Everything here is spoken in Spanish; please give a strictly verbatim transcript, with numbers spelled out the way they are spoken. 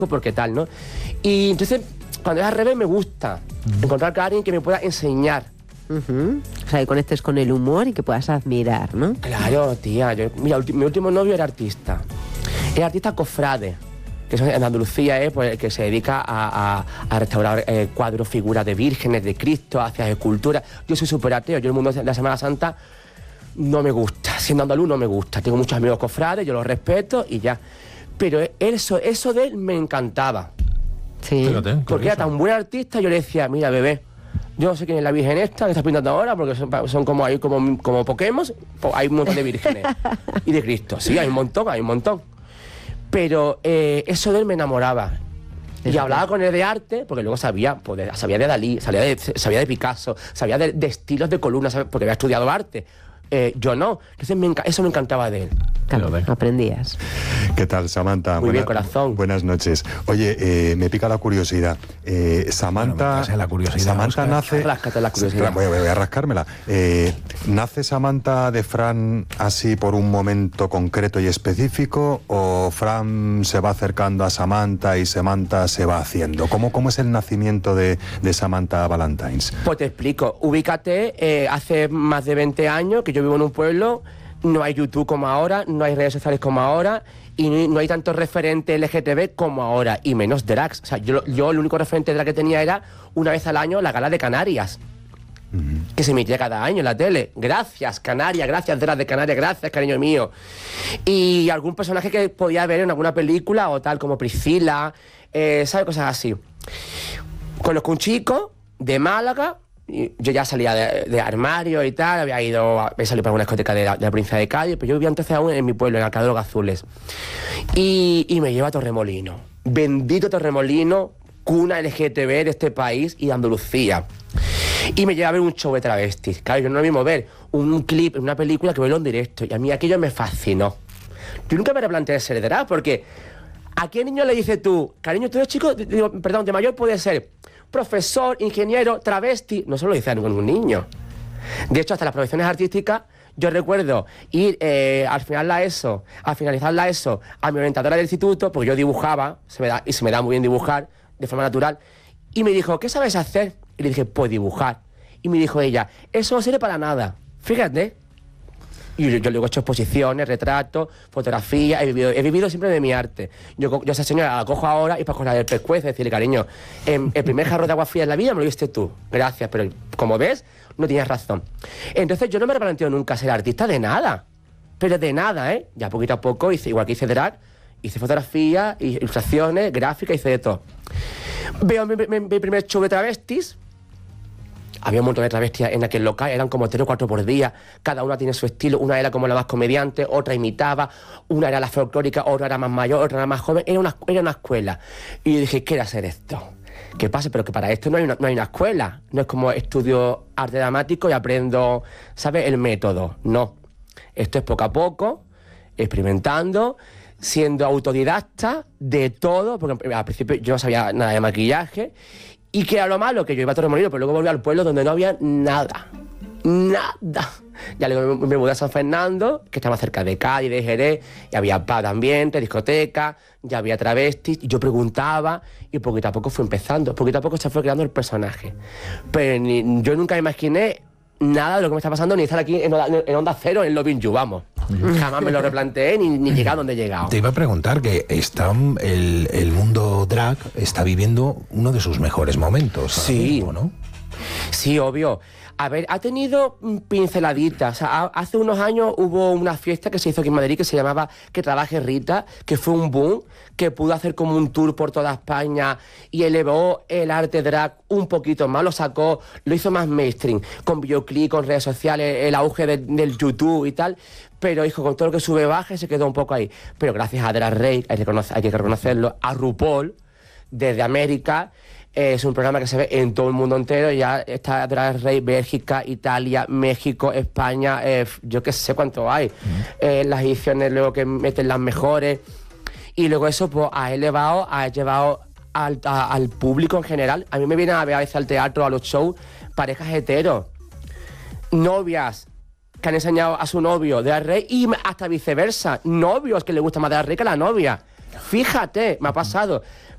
porque tal, ¿no? Y entonces, cuando es al revés, me gusta uh-huh. encontrar a alguien que me pueda enseñar. Uh-huh. O sea, que conectes con el humor y que puedas admirar, ¿no? Claro, tía. Yo, mira, ulti- mi último novio era artista. Era artista cofrade, que eso en Andalucía es pues, el que se dedica a, a, a restaurar eh, cuadros, figuras de vírgenes, de Cristo, hacia esculturas. Yo soy súper ateo. Yo el mundo de la Semana Santa no me gusta. Siendo andaluz no me gusta. Tengo muchos amigos cofrades, yo los respeto y ya. Pero eso, eso de él me encantaba. Sí. Fíjate, porque era tan buen artista, yo le decía, mira, bebé, yo no sé quién es la virgen esta que estás pintando ahora, porque son, son como ahí, como, como Pokémon, hay un montón de vírgenes. Y de Cristo, sí, hay un montón, hay un montón. Pero eh, eso de él me enamoraba. Y hablaba con él de arte, porque luego sabía, pues, de, sabía de Dalí, sabía de, sabía de Picasso, sabía de, de estilos de columnas, porque había estudiado arte. Eh, yo no. Entonces me enca- eso me encantaba de él. Claro, aprendías. ¿Qué tal, Samantha? Muy Buena- bien, corazón. Buenas noches. Oye, eh, me pica la curiosidad. Eh, Samantha, Bueno, la curiosidad, Samantha Óscar. nace... Ráscate la curiosidad. Voy, voy a rascármela. Eh, ¿Nace Samantha de Fran así por un momento concreto y específico o Fran se va acercando a Samantha y Samantha se va haciendo? ¿Cómo, cómo es el nacimiento de, de Samantha Valentines? Pues te explico. Ubícate, eh, hace más de veinte años que yo vivo en un pueblo, no hay YouTube como ahora, no hay redes sociales como ahora y no, no hay tantos referentes L G T B como ahora, y menos drags. O sea, yo, yo el único referente drag que tenía era una vez al año la gala de Canarias, uh-huh. que se emitía cada año en la tele. Gracias, Canarias, gracias, drag de Canarias, gracias, cariño mío. Y algún personaje que podía ver en alguna película o tal, como Priscila, eh, ¿sabes? Cosas así. Conozco un chico de Málaga. Yo ya salía de, de armario y tal, había ido, había salido para una discoteca de la, de la provincia de Cádiz, pero yo vivía entonces aún en mi pueblo, en Alcalá de los Gazules. Y, y me lleva a Torremolino. Bendito Torremolino, cuna L G T B de este país y de Andalucía. Y me lleva a ver un show de travestis. Claro, yo no lo mismo ver un clip en una película que verlo en directo. Y a mí aquello me fascinó. Yo nunca me replanteé ser drag, porque ¿a qué niño le dices tú, cariño, tú eres chico, digo, perdón, de mayor puede ser profesor, ingeniero, travesti? No se lo dice a ningún niño. De hecho, hasta las profesiones artísticas, yo recuerdo ir eh, al final la ESO, al finalizar la ESO, a mi orientadora del instituto, porque yo dibujaba, se me da, y se me da muy bien dibujar, de forma natural, y me dijo, ¿qué sabes hacer? Y le dije, pues dibujar. Y me dijo ella, eso no sirve para nada, fíjate. Y yo, yo luego he hecho exposiciones, retratos, fotografías, he vivido, he vivido siempre de mi arte. Yo, yo a esa señora la cojo ahora y para coger el pescuezo, decirle, cariño, en, el primer jarro de agua fría en la vida me lo diste tú, gracias, pero como ves, no tienes razón. Entonces yo no me replanteo nunca ser artista de nada, pero de nada, ¿eh? Ya poquito a poco, hice, igual que hice drag, hice fotografía, ilustraciones, gráficas, hice de todo. Veo mi, mi, mi primer show de travestis. Había un montón de travestis en aquel local, eran como tres o cuatro por día, cada una tiene su estilo, una era como la más comediante, otra imitaba, una era la folclórica, otra era más mayor, otra era más joven, era una, era una escuela. Y yo dije, quiero hacer esto. ¿Qué pasa? Pero que para esto no hay una, no hay una escuela, no es como estudio arte dramático y aprendo, ¿sabes?, el método, no. Esto es poco a poco, experimentando, siendo autodidacta de todo, porque al principio yo no sabía nada de maquillaje. Y que era lo malo, que yo iba a Torremolino, pero luego volví al pueblo donde no había nada. Nada. Ya luego me, me mudé a San Fernando, que estaba cerca de Cádiz, de Jerez, y había pub de ambiente, discoteca, ya había travestis, y yo preguntaba, y poquito a poco fue empezando, poquito a poco se fue creando el personaje. Pero ni, yo nunca imaginé nada de lo que me está pasando, ni estar aquí en, en Onda Cero, en Lovin' You, vamos. Jamás me lo replanteé, ni, ni llegar a donde he llegado. Te iba a preguntar que está, el, el mundo drag está viviendo uno de sus mejores momentos. Sí. Mismo, ¿no? Sí, obvio. A ver, ha tenido pinceladitas. O sea, hace unos años hubo una fiesta que se hizo aquí en Madrid que se llamaba Que Trabaje Rita, que fue un boom, que pudo hacer como un tour por toda España y elevó el arte drag un poquito más, lo sacó, lo hizo más mainstream, con videoclip, con redes sociales, el auge de, del YouTube y tal. Pero, hijo, con todo lo que sube baja se quedó un poco ahí. Pero gracias a Drag Race, hay que, reconocer, hay que reconocerlo, a RuPaul, desde América, eh, es un programa que se ve en todo el mundo entero. Ya está Drag Race, Bélgica, Italia, México, España, eh, yo qué sé cuánto hay. Uh-huh. Eh, las ediciones luego que meten las mejores. Y luego eso pues ha elevado, ha llevado al, a, al público en general. A mí me vienen a ver a veces al teatro, a los shows, parejas heteros, novias que han enseñado a su novio Drag Race y hasta viceversa, novios que le gusta más Drag Race que la novia. Fíjate, me ha pasado.